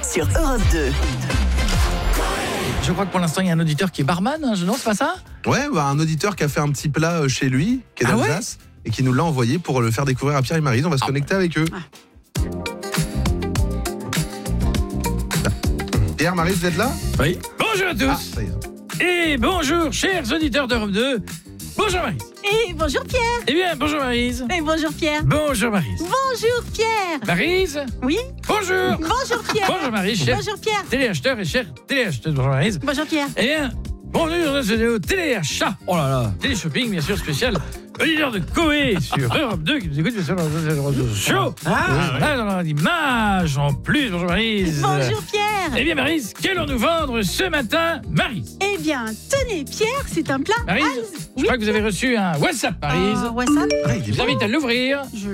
sur Europe 2. Je crois que pour l'instant, il y a un auditeur qui est barman, hein, non, c'est pas ça ? Ouais, un auditeur qui a fait un petit plat chez lui, qui est d'Alsace, et qui nous l'a envoyé pour le faire découvrir à Pierre et Maryse. On va se connecter avec eux. Pierre, Maryse, vous êtes là ? Oui. Bonjour à tous. Ça y est. Et bonjour, chers auditeurs d'Europe 2. Bonjour Maryse. Et bonjour Pierre. Eh bien, bonjour Maryse. Et bonjour Pierre. Bonjour Maryse. Bonjour Pierre. Maryse. Oui. Bonjour. Bonjour Pierre. Bonjour Maryse, chers Bonjour Pierre. téléacheteurs et chers téléacheteuses. Bonjour Maryse. Bonjour Pierre. Eh bien, bonjour dans cette vidéo téléachat. Oh là là. Téléshopping, bien sûr, spécial. Auditeur de Koé sur Europe 2 qui nous écoute sur le réseau show. Dans l'image en plus. Bonjour Maryse. Bonjour Pierre. Eh bien Maryse, qu'allons-nous vendre ce matin, Maryse? Eh bien, tenez Pierre, c'est un plat. Maryse, je crois que vous avez reçu un WhatsApp, Maryse. WhatsApp. Ah, il est Je vous invite à l'ouvrir.